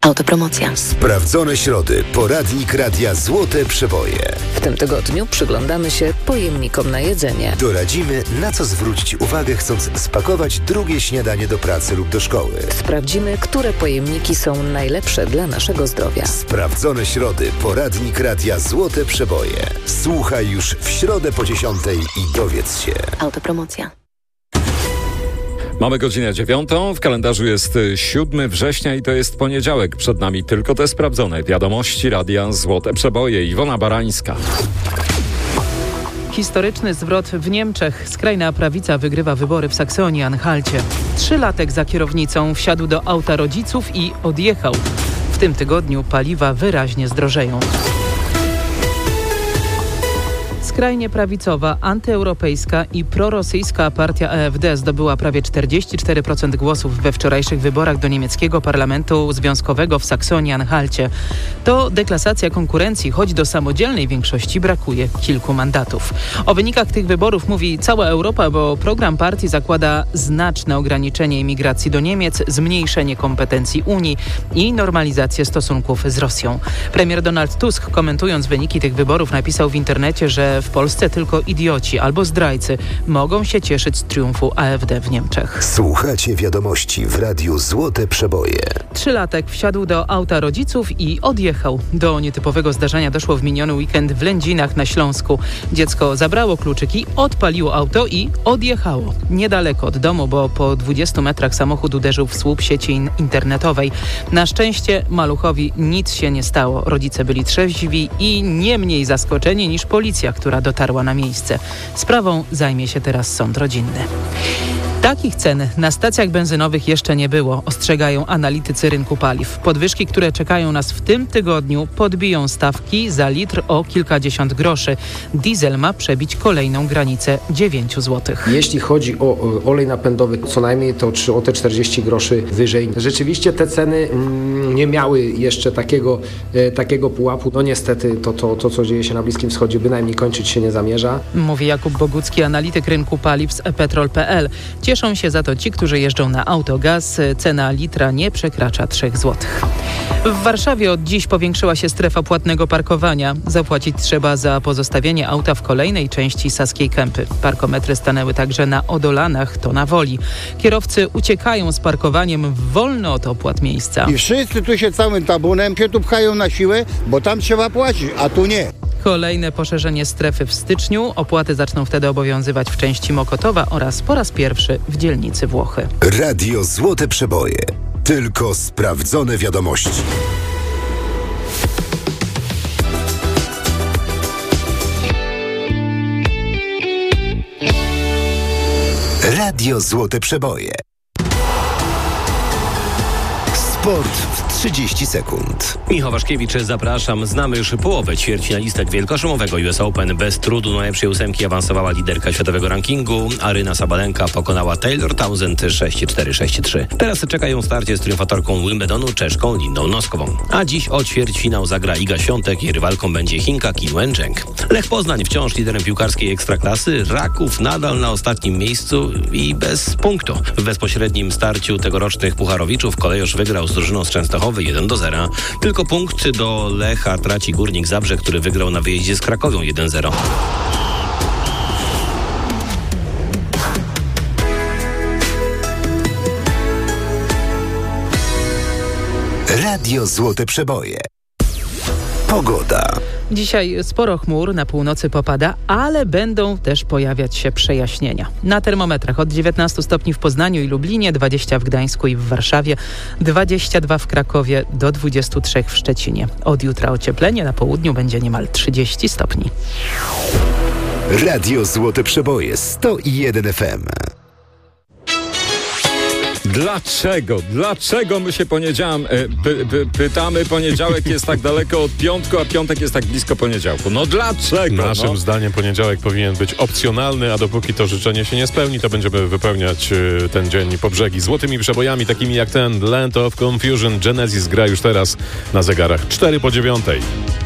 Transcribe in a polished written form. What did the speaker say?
Autopromocja. Sprawdzone środy. Poradnik Radia Złote Przeboje. W tym tygodniu przyglądamy się pojemnikom na jedzenie. Doradzimy, na co zwrócić uwagę, chcąc spakować drugie śniadanie do pracy lub do szkoły. Sprawdzimy, które pojemniki są najlepsze dla naszego zdrowia. Sprawdzone środy. Poradnik Radia Złote Przeboje. Słuchaj już w środę po 10:00 i dowiedz się. Autopromocja. Mamy godzinę 9:00, w kalendarzu jest 7 września i to jest poniedziałek. Przed nami tylko te sprawdzone wiadomości Radia Złote Przeboje. Iwona Barańska. Historyczny zwrot w Niemczech. Skrajna prawica wygrywa wybory w Saksonii-Anhalcie. 3-latek za kierownicą wsiadł do auta rodziców i odjechał. W tym tygodniu paliwa wyraźnie zdrożeją. Skrajnie prawicowa, antyeuropejska i prorosyjska partia AfD zdobyła prawie 44% głosów we wczorajszych wyborach do niemieckiego parlamentu związkowego w Saksonii-Anhalcie. To deklasacja konkurencji, choć do samodzielnej większości brakuje kilku mandatów. O wynikach tych wyborów mówi cała Europa, bo program partii zakłada znaczne ograniczenie imigracji do Niemiec, zmniejszenie kompetencji Unii i normalizację stosunków z Rosją. Premier Donald Tusk, komentując wyniki tych wyborów, napisał w internecie, że w Polsce tylko idioci albo zdrajcy mogą się cieszyć z triumfu AfD w Niemczech. Słuchacie wiadomości w Radiu Złote Przeboje. 3-latek wsiadł do auta rodziców i odjechał. Do nietypowego zdarzenia doszło w miniony weekend w Lędzinach na Śląsku. Dziecko zabrało kluczyki, odpaliło auto i odjechało. Niedaleko od domu, bo po 20 metrach samochód uderzył w słup sieci internetowej. Na szczęście maluchowi nic się nie stało. Rodzice byli trzeźwi i nie mniej zaskoczeni niż policja, która dotarła na miejsce. Sprawą zajmie się teraz sąd rodzinny. Takich cen na stacjach benzynowych jeszcze nie było, ostrzegają analitycy rynku paliw. Podwyżki, które czekają nas w tym tygodniu, podbiją stawki za litr o kilkadziesiąt groszy. Diesel ma przebić kolejną granicę 9 zł. Jeśli chodzi o olej napędowy, co najmniej to o te 40 groszy wyżej. Rzeczywiście te ceny nie miały jeszcze takiego pułapu. No niestety to co dzieje się na Bliskim Wschodzie, bynajmniej kończyć się nie zamierza. Mówi Jakub Bogucki, analityk rynku paliw z ePetrol.pl. Cieszą się za to ci, którzy jeżdżą na autogaz. Cena litra nie przekracza 3 zł. W Warszawie od dziś powiększyła się strefa płatnego parkowania. Zapłacić trzeba za pozostawienie auta w kolejnej części Saskiej Kępy. Parkometry stanęły także na Odolanach, to na Woli. Kierowcy uciekają z parkowaniem w wolne od opłat miejsca. I wszyscy tu się całym tabunem się tu pchają na siłę, bo tam trzeba płacić, a tu nie. Kolejne poszerzenie strefy w styczniu. Opłaty zaczną wtedy obowiązywać w części Mokotowa oraz po raz pierwszy w dzielnicy Włochy. Radio Złote Przeboje. Tylko sprawdzone wiadomości. Radio Złote Przeboje. Sport w 30 sekund. Michał Waszkiewicz, zapraszam. Znamy już połowę ćwierćfinalistek wielkoszumowego US Open. Bez trudu do najlepszej ósemki awansowała liderka światowego rankingu. Aryna Sabalenka pokonała Taylor Townsend 6-4, 6-3. Teraz czekają starcie z triumfatorką Wimbledonu, Czeszką Lindą Noskową. A dziś o ćwierćfinał zagra Iga Świątek i rywalką będzie Chinka Qin Wencheng. Lech Poznań wciąż liderem piłkarskiej ekstraklasy. Raków nadal na ostatnim miejscu i bez punktu. W bezpośrednim starciu tegorocznych pucharowiczów Kolejosz wygrał z drużyną z Częstochowy 1-0. Tylko punkt do Lecha traci Górnik Zabrze, który wygrał na wyjeździe z Krakowią 1-0. Radio Złote Przeboje. Pogoda. Dzisiaj sporo chmur, na północy popada, ale będą też pojawiać się przejaśnienia. Na termometrach od 19 stopni w Poznaniu i Lublinie, 20 w Gdańsku i w Warszawie, 22 w Krakowie, do 23 w Szczecinie. Od jutra ocieplenie, na południu będzie niemal 30 stopni. Radio Złote Przeboje 101 FM. Dlaczego my się pytamy, poniedziałek jest tak daleko od piątku, a piątek jest tak blisko poniedziałku? No dlaczego? Naszym zdaniem poniedziałek powinien być opcjonalny, a dopóki to życzenie się nie spełni, to będziemy wypełniać ten dzień po brzegi złotymi przebojami, takimi jak ten Land of Confusion. Genesis gra już teraz na zegarach 8:04.